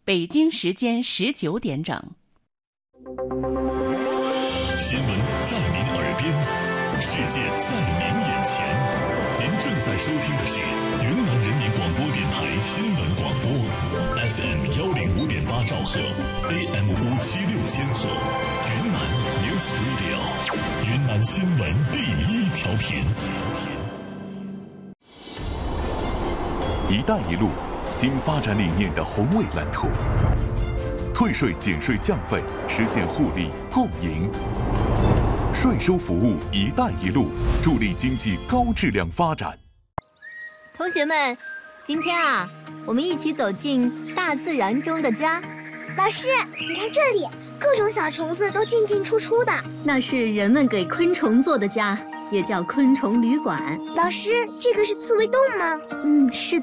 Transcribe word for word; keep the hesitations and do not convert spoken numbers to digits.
北京时间十九点整。 新闻在您耳边，世界在您眼前。您正在收听的是云南人民广播电台新闻广播 ，F M 幺零五点八兆赫 ，A M 五七六千赫，云南 News Radio， 云南新闻第一调频。 一带一路新发展理念的宏伟蓝图，退税减税降费，实现互利共赢。税收服务“一带一路”，助力经济高质量发展。 同学们，今天啊，我们一起走进大自然中的家。 老师，你看这里，各种小虫子都进进出出的。 那是人们给昆虫做的家，也叫昆虫旅馆。 老师，这个是刺猬洞吗？ 嗯，是